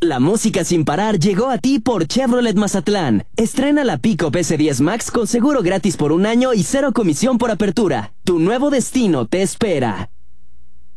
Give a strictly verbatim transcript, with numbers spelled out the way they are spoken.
La música sin parar llegó a ti por Chevrolet Mazatlán. Estrena la Pickup ese diez Max con seguro gratis por un año y cero comisión por apertura. Tu nuevo destino te espera.